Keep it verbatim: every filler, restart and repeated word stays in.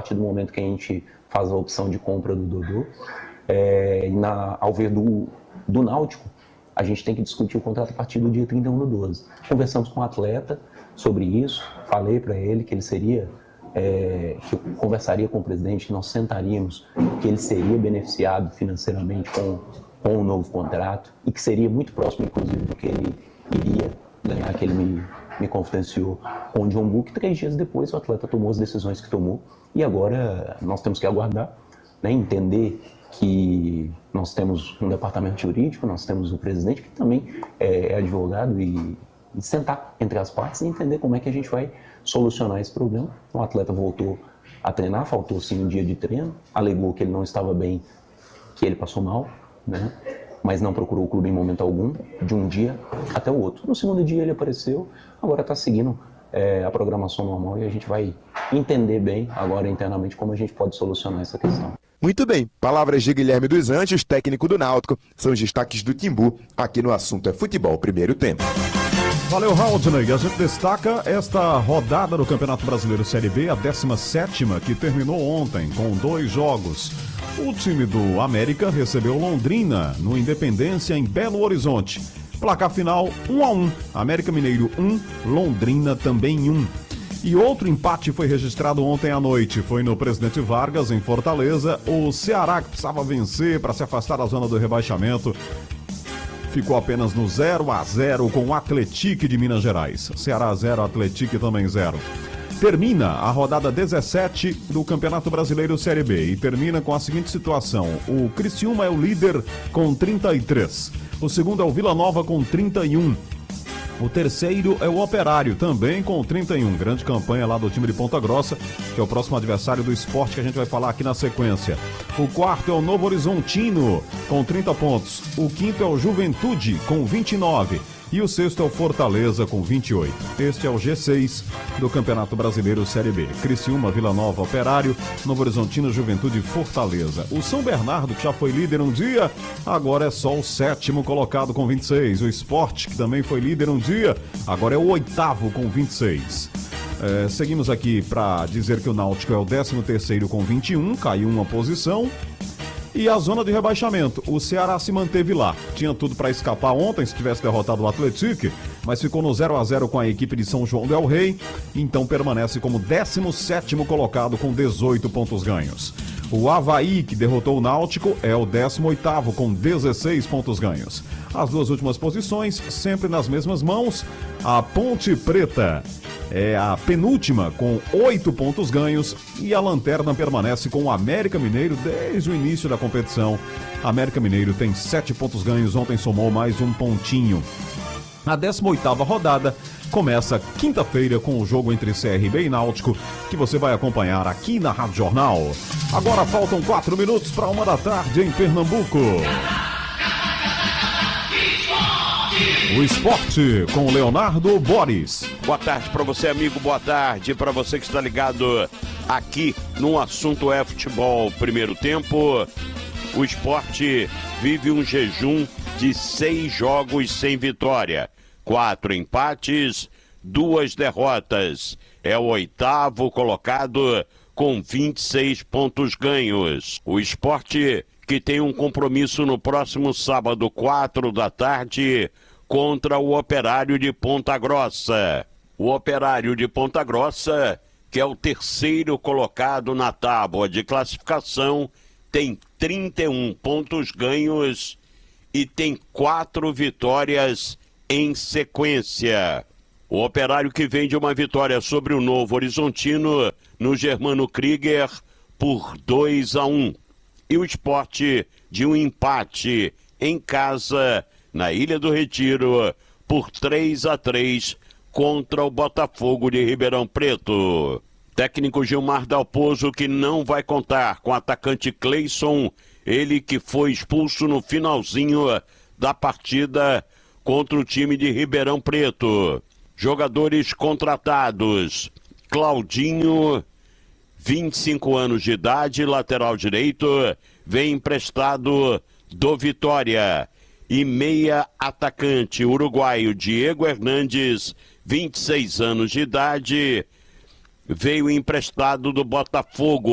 partir do momento que a gente faz a opção de compra do Dodô. É, e na, ao ver do, do Náutico, a gente tem que discutir o contrato a partir do dia trinta e um do doze. Conversamos com o atleta sobre isso, falei para ele que ele seria, é, que eu conversaria com o presidente, que nós sentaríamos, que ele seria beneficiado financeiramente com, com um novo contrato e que seria muito próximo, inclusive, do que ele iria ganhar, que ele me, me confidenciou com o John Book. Três dias depois, o atleta tomou as decisões que tomou e agora nós temos que aguardar, né, entender que nós temos um departamento jurídico, nós temos o presidente que também é, é advogado e, e sentar entre as partes e entender como é que a gente vai solucionar esse problema. O atleta voltou a treinar, faltou sim um dia de treino, alegou que ele não estava bem, que ele passou mal, né? Mas não procurou o clube em momento algum, de um dia até o outro. No segundo dia ele apareceu, agora está seguindo é, a programação normal e a gente vai entender bem agora internamente como a gente pode solucionar essa questão. Muito bem, palavras de Guilherme dos Anjos, técnico do Náutico, são os destaques do Timbu, aqui no Assunto é Futebol, primeiro tempo. Valeu, Haldney. A gente destaca esta rodada do Campeonato Brasileiro Série B, a décima sétima, que terminou ontem com dois jogos. O time do América recebeu Londrina no Independência em Belo Horizonte. Placar final um a um, América Mineiro um, Londrina também um. E outro empate foi registrado ontem à noite, foi no Presidente Vargas, em Fortaleza. O Ceará, que precisava vencer para se afastar da zona do rebaixamento, ficou apenas no zero a zero com o Atlético de Minas Gerais. Ceará zero, Atlético também zero. Termina a rodada dezessete do Campeonato Brasileiro Série B e termina com a seguinte situação: o Criciúma é o líder com trinta e três, o segundo é o Vila Nova com trinta e um. O terceiro é o Operário, também com trinta e um. Grande campanha lá do time de Ponta Grossa, que é o próximo adversário do Sport, que a gente vai falar aqui na sequência. O quarto é o Novo Horizontino, com trinta pontos. O quinto é o Juventude, com vinte e nove. E o sexto é o Fortaleza, com vinte e oito. Este é o G seis do Campeonato Brasileiro Série B. Criciúma, Vila Nova, Operário, Novo Horizontino, Juventude e Fortaleza. O São Bernardo, que já foi líder um dia, agora é só o sétimo colocado com vinte e seis. O Sport, que também foi líder um dia, agora é o oitavo com vinte e seis. É, seguimos aqui para dizer que o Náutico é o décimo terceiro com vinte e um, caiu uma posição. E a zona de rebaixamento, o Ceará se manteve lá. Tinha tudo para escapar ontem se tivesse derrotado o Atlético, mas ficou no zero a zero com a equipe de São João del Rei, então permanece como décimo sétimo colocado com dezoito pontos ganhos. O Avaí, que derrotou o Náutico, é o décimo oitavo com dezesseis pontos ganhos. As duas últimas posições, sempre nas mesmas mãos. A Ponte Preta é a penúltima com oito pontos ganhos e a lanterna permanece com o América Mineiro desde o início da competição. América Mineiro tem sete pontos ganhos, ontem somou mais um pontinho. A décima oitava rodada começa quinta-feira com o jogo entre C R B e Náutico, que você vai acompanhar aqui na Rádio Jornal. Agora faltam quatro minutos para uma da tarde em Pernambuco. O esporte com Leonardo Boris. Boa tarde para você, amigo. Boa tarde para você que está ligado aqui no Assunto é Futebol. Primeiro tempo, o esporte vive um jejum de seis jogos sem vitória. Quatro empates, duas derrotas. É o oitavo colocado com vinte e seis pontos ganhos. O esporte que tem um compromisso no próximo sábado, quatro da tarde, contra o Operário de Ponta Grossa. O Operário de Ponta Grossa, que é o terceiro colocado na tábua de classificação, tem trinta e um pontos ganhos e tem quatro vitórias em sequência. O Operário que vem de uma vitória sobre o Novo Horizontino no Germano Krieger por dois a um. E o Sport de um empate em casa na Ilha do Retiro por três a três contra o Botafogo de Ribeirão Preto. Técnico Gilmar Dalpozo, que não vai contar com o atacante Cleison, ele que foi expulso no finalzinho da partida contra o time de Ribeirão Preto. Jogadores contratados: Claudinho, vinte e cinco anos de idade, lateral direito, vem emprestado do Vitória. E meia atacante uruguaio Diego Hernandes, vinte e seis anos de idade, veio emprestado do Botafogo.